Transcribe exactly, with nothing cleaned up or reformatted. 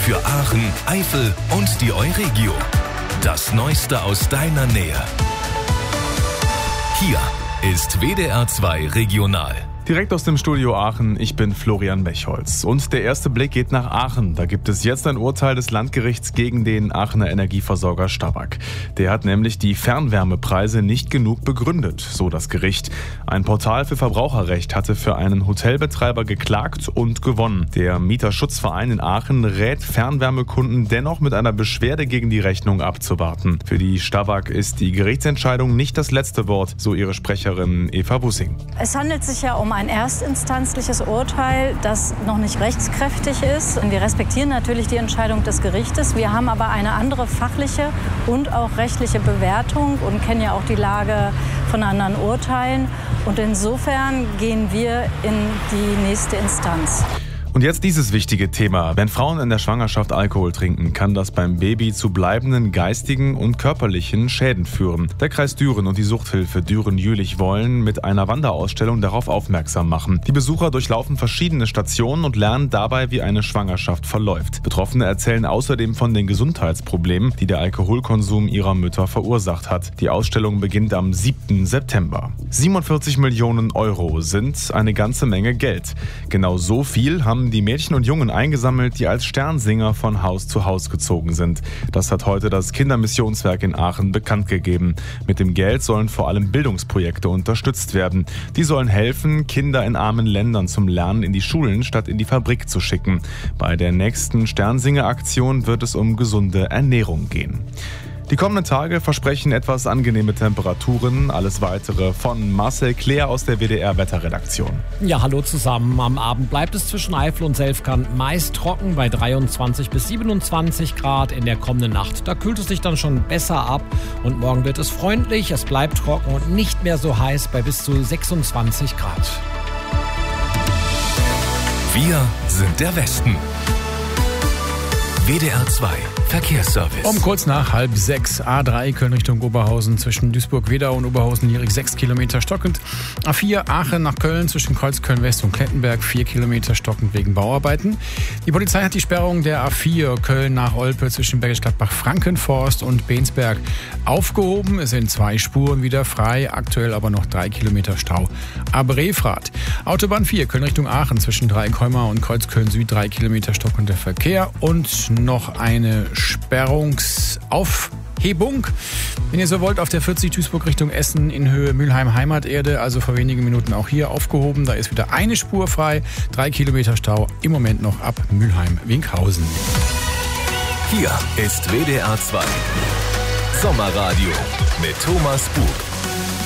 für Aachen, Eifel und die Euregio. Das Neueste aus deiner Nähe. Hier ist W D R zwei Regional. Direkt aus dem Studio Aachen, ich bin Florian Mechholz. Und der erste Blick geht nach Aachen. Da gibt es jetzt ein Urteil des Landgerichts gegen den Aachener Energieversorger Stawag. Der hat nämlich die Fernwärmepreise nicht genug begründet, so das Gericht. Ein Portal für Verbraucherrecht hatte für einen Hotelbetreiber geklagt und gewonnen. Der Mieterschutzverein in Aachen rät Fernwärmekunden dennoch mit einer Beschwerde gegen die Rechnung abzuwarten. Für die Stawag ist die Gerichtsentscheidung nicht das letzte Wort, so ihre Sprecherin Eva Wussing. Es handelt sich ja um ein erstinstanzliches Urteil, das noch nicht rechtskräftig ist. Und wir respektieren natürlich die Entscheidung des Gerichtes. Wir haben aber eine andere fachliche und auch rechtliche Bewertung und kennen ja auch die Lage von anderen Urteilen. Und insofern gehen wir in die nächste Instanz. Und jetzt dieses wichtige Thema. Wenn Frauen in der Schwangerschaft Alkohol trinken, kann das beim Baby zu bleibenden geistigen und körperlichen Schäden führen. Der Kreis Düren und die Suchthilfe Düren-Jülich wollen mit einer Wanderausstellung darauf aufmerksam machen. Die Besucher durchlaufen verschiedene Stationen und lernen dabei, wie eine Schwangerschaft verläuft. Betroffene erzählen außerdem von den Gesundheitsproblemen, die der Alkoholkonsum ihrer Mütter verursacht hat. Die Ausstellung beginnt am siebten September. siebenundvierzig Millionen Euro sind eine ganze Menge Geld. Genau so viel haben die Mädchen und Jungen eingesammelt, die als Sternsinger von Haus zu Haus gezogen sind. Das hat heute das Kindermissionswerk in Aachen bekannt gegeben. Mit dem Geld sollen vor allem Bildungsprojekte unterstützt werden. Die sollen helfen, Kinder in armen Ländern zum Lernen in die Schulen statt in die Fabrik zu schicken. Bei der nächsten Sternsinger-Aktion wird es um gesunde Ernährung gehen. Die kommenden Tage versprechen etwas angenehme Temperaturen. Alles Weitere von Marcel Claire aus der W D R-Wetterredaktion. Ja, hallo zusammen. Am Abend bleibt es zwischen Eifel und Selfkant meist trocken bei dreiundzwanzig bis siebenundzwanzig Grad. In der kommenden Nacht, da kühlt es sich dann schon besser ab. Und morgen wird es freundlich, es bleibt trocken und nicht mehr so heiß bei bis zu sechsundzwanzig Grad. Wir sind der Westen. W D R zwei Verkehrsservice. Um kurz nach halb sechs, A drei Köln Richtung Oberhausen zwischen Duisburg-Wedau und Oberhausen-Lierig sechs Kilometer stockend. A vier Aachen nach Köln zwischen Kreuzköln-West und Klettenberg vier Kilometer stockend wegen Bauarbeiten. Die Polizei hat die Sperrung der A vier Köln nach Olpe zwischen Bergisch Gladbach-Frankenforst und Bensberg aufgehoben. Es sind zwei Spuren wieder frei, aktuell aber noch drei Kilometer Stau. A Brefrath. Autobahn vier Köln Richtung Aachen zwischen Dreieckholmer und Kreuzköln-Süd drei Kilometer stockender Verkehr und noch eine Sperrungsaufhebung. Wenn ihr so wollt, auf der vierzig Duisburg Richtung Essen in Höhe Mülheim-Heimaterde, also vor wenigen Minuten auch hier aufgehoben. Da ist wieder eine Spur frei, drei Kilometer Stau, im Moment noch ab Mülheim-Winkhausen. Hier ist W D R zwei Sommerradio mit Thomas Bug.